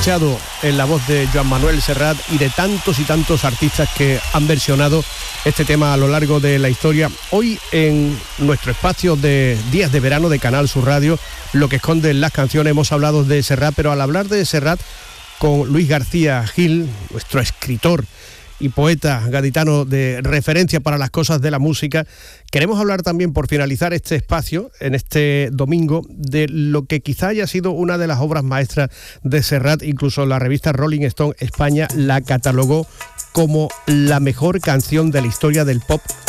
escuchado en la voz de Joan Manuel Serrat y de tantos y tantos artistas que han versionado este tema a lo largo de la historia. Hoy en nuestro espacio de Días de Verano de Canal Sur Radio, lo que esconden las canciones, hemos hablado de Serrat, pero al hablar de Serrat con Luis García Gil, nuestro escritor y poeta gaditano de referencia para las cosas de la música, queremos hablar también, por finalizar este espacio, en este domingo, de lo que quizá haya sido una de las obras maestras de Serrat. Incluso la revista Rolling Stone España la catalogó como la mejor canción de la historia del pop